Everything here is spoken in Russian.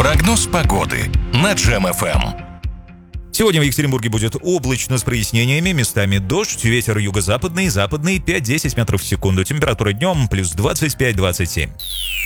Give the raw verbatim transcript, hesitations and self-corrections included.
Прогноз погоды на Джем эф эм. Сегодня в Екатеринбурге будет облачно с прояснениями, местами дождь, ветер юго-западный, западный пять-десять метров в секунду. Температура днем плюс двадцать пять - двадцать семь.